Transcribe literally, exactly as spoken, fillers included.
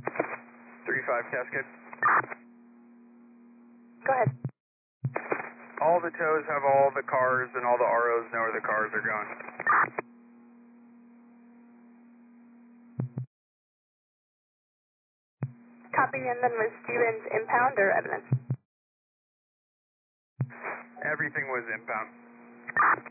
three five Cascade. Go ahead. All the tows have all the cars and all the R Os know where the cars are going. Copy, and then was Stevens impound or evidence? Everything was impound.